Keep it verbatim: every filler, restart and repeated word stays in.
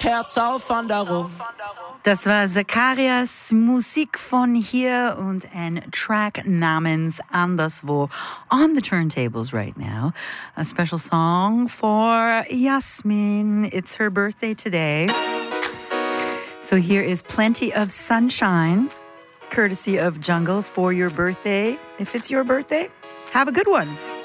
Herz auf Wanderung. Das war Zacharias Musik von hier und ein Track namens Anderswo on the turntables right now. A special song for Yasmin. It's her birthday today. So here is Plenty of Sunshine, courtesy of Jungle, for your birthday. If it's your birthday, have a good one.